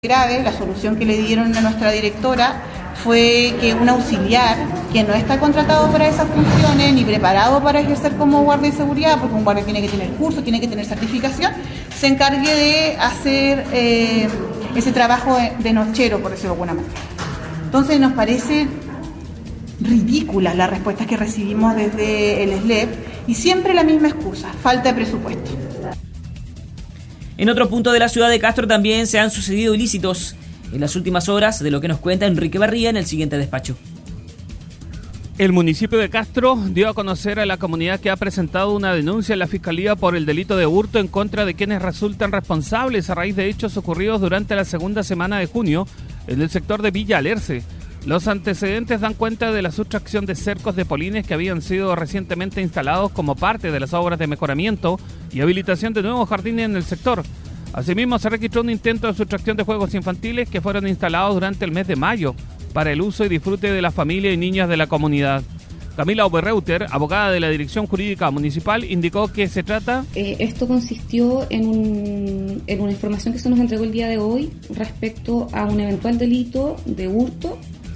grave. La solución que le dieron a nuestra directora fue que un auxiliar que no está contratado para esas funciones ni preparado para ejercer como guardia de seguridad, porque un guardia tiene que tener curso, tiene que tener certificación, se encargue de hacer ese trabajo de nochero, por decirlo de alguna manera. Entonces nos parecen ridículas las respuestas que recibimos desde el SLEP y siempre la misma excusa: falta de presupuesto. En otro punto de la ciudad de Castro también se han sucedido ilícitos en las últimas horas, de lo que nos cuenta Enrique Barría en el siguiente despacho. El municipio de Castro dio a conocer a la comunidad que ha presentado una denuncia en la Fiscalía por el delito de hurto en contra de quienes resultan responsables a raíz de hechos ocurridos durante la segunda semana de junio en el sector de Villa Alerce. Los antecedentes dan cuenta de la sustracción de cercos de polines que habían sido recientemente instalados como parte de las obras de mejoramiento y habilitación de nuevos jardines en el sector. Asimismo, se registró un intento de sustracción de juegos infantiles que fueron instalados durante el mes de mayo para el uso y disfrute de la familia y niños de la comunidad. Camila Oberreuter, abogada de la Dirección Jurídica Municipal, indicó que se trata... Esto consistió en una información que se nos entregó el día de hoy respecto a un eventual delito de hurto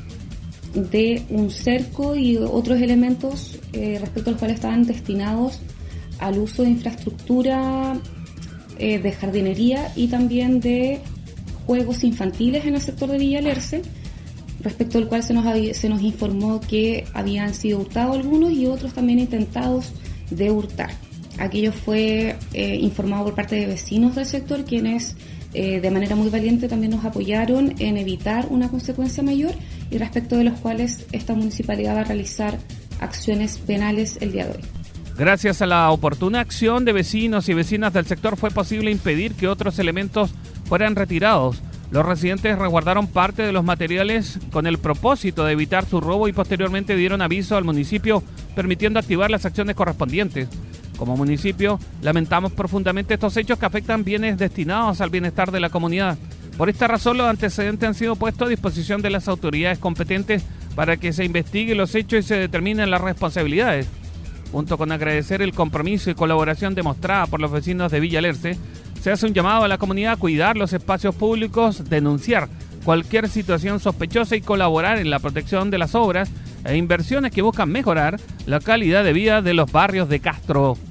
de un cerco y otros elementos respecto a los cuales estaban destinados al uso de infraestructura de jardinería y también de juegos infantiles en el sector de Villa Alerce, respecto al cual se nos informó que habían sido hurtados algunos y otros también intentados de hurtar. Aquello fue informado por parte de vecinos del sector, quienes de manera muy valiente también nos apoyaron en evitar una consecuencia mayor y respecto de los cuales esta municipalidad va a realizar acciones penales el día de hoy. Gracias a la oportuna acción de vecinos y vecinas del sector fue posible impedir que otros elementos fueran retirados. Los residentes resguardaron parte de los materiales con el propósito de evitar su robo y posteriormente dieron aviso al municipio, permitiendo activar las acciones correspondientes. Como municipio, lamentamos profundamente estos hechos que afectan bienes destinados al bienestar de la comunidad. Por esta razón, los antecedentes han sido puestos a disposición de las autoridades competentes para que se investiguen los hechos y se determinen las responsabilidades. Junto con agradecer el compromiso y colaboración demostrada por los vecinos de Villa Alerce, se hace un llamado a la comunidad a cuidar los espacios públicos, denunciar cualquier situación sospechosa y colaborar en la protección de las obras e inversiones que buscan mejorar la calidad de vida de los barrios de Castro.